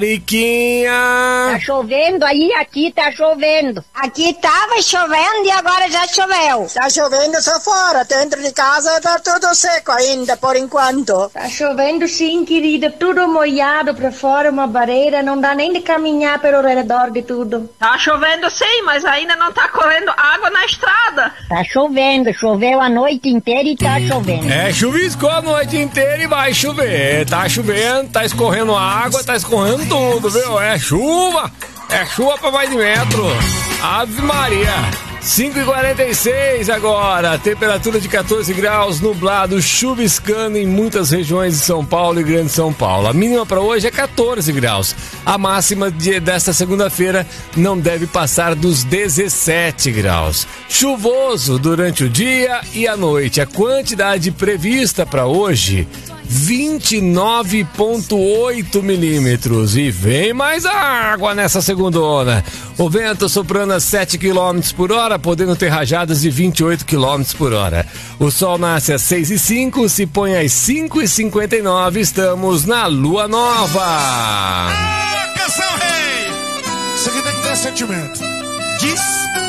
Riquinha! Tá chovendo aí? Aqui tá chovendo. Aqui tava chovendo e agora já choveu. Tá chovendo só fora, dentro de casa tá tudo seco ainda, por enquanto. Tá chovendo sim, querida, tudo molhado pra fora, uma barreira, não dá nem de caminhar pelo redor de tudo. Tá chovendo sim, mas ainda não tá correndo água na estrada. Tá chovendo, choveu a noite inteira e tá chovendo. É, chuviscou a noite inteira e vai chover. Tá chovendo, tá escorrendo água, tá escorrendo tudo, viu? É chuva pra mais de metro. Ave Maria. 5h46 agora, temperatura de 14 graus, nublado, chuviscando em muitas regiões de São Paulo e Grande São Paulo. A mínima para hoje é 14 graus. A máxima desta segunda-feira não deve passar dos 17 graus. Chuvoso durante o dia e a noite. A quantidade prevista para hoje, 29,8 milímetros. E vem mais água nessa segundona. O vento soprando a 7 km por hora, podendo ter rajadas de 28 km por hora. O sol nasce às 6h05, se põe às 5h59. Estamos na lua nova. Canção rei! Isso aqui tem que ter sentimento. Diz